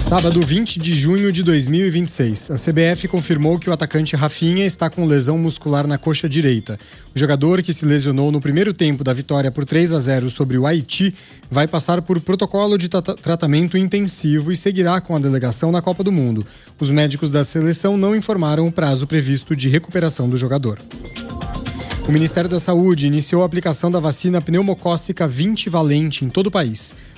Sábado, 20 de junho de 2026, a CBF confirmou que o atacante Rafinha está com lesão muscular na coxa direita. O jogador, que se lesionou no primeiro tempo da vitória por 3-0 sobre o Haiti, vai passar por protocolo de tratamento intensivo e seguirá com a delegação na Copa do Mundo. Os médicos da seleção não informaram o prazo previsto de recuperação do jogador. O Ministério da Saúde iniciou a aplicação da vacina pneumocócica 20-valente em todo o país.